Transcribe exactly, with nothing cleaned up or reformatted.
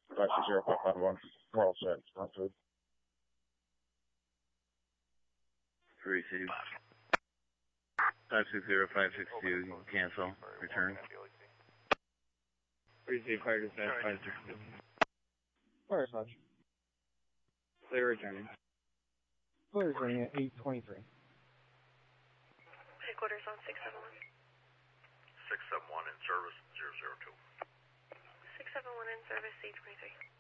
five six zero five five one. We're all set. Not good. Receive. five six zero five six two, cancel, return. Receive, fire dispatch, five six two. Fire dispatch. Clear returning. Clear returning at eight twenty-three. Headquarters on six seven one. six seven one in service, zero zero two. six seven one in service, eight twenty-three.